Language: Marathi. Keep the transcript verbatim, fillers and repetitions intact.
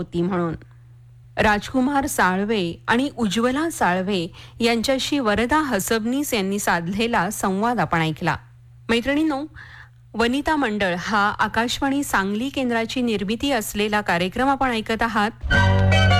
होती म्हणून. राजकुमार साळवे आणि उज्ज्वला साळवे यांच्याशी वरदा हसबनीस यांनी साधलेला संवाद आपण ऐकला. मैत्रिणींनो, वनिता मंडळ हा आकाशवाणी सांगली केंद्राची निर्मिती असलेला कार्यक्रम आपण ऐकत आहात.